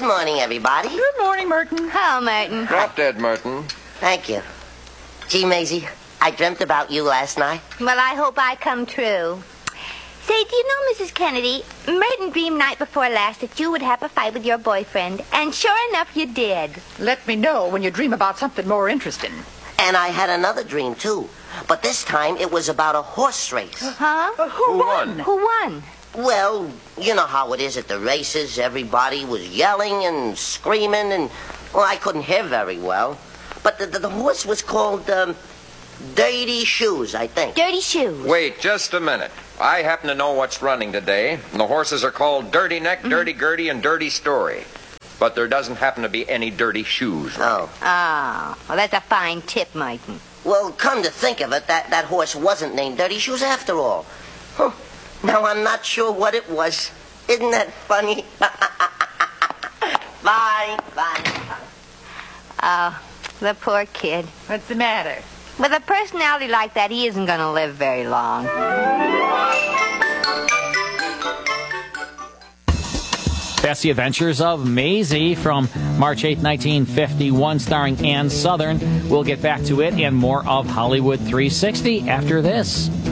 morning, everybody. Good morning, Merton. Hello, Merton. Drop dead, Merton. Thank you. Gee, Maisie, I dreamt about you last night. Well, I hope I come true. Say, do you know, Mrs. Kennedy, Merton dreamed night before last that you would have a fight with your boyfriend, and sure enough, you did. Let me know when you dream about something more interesting. And I had another dream, too. But this time, it was about a horse race. Huh? Who won? Who won? Well, you know how it is at the races. Everybody was yelling and screaming, and, well, I couldn't hear very well. But the horse was called, Dirty Shoes, I think. Dirty Shoes. Wait just a minute. I happen to know what's running today. And the horses are called Dirty Neck, Dirty Gertie, and Dirty Story. But there doesn't happen to be any dirty shoes running. Oh, well, that's a fine tip, Merton. Well, come to think of it, that horse wasn't named Dirty Shoes after all. Huh. Now, I'm not sure what it was. Isn't that funny? Bye. Oh, the poor kid. What's the matter? With a personality like that, he isn't going to live very long. That's The Adventures of Maisie from March 8, 1951, starring Ann Sothern. We'll get back to it and more of Hollywood 360 after this.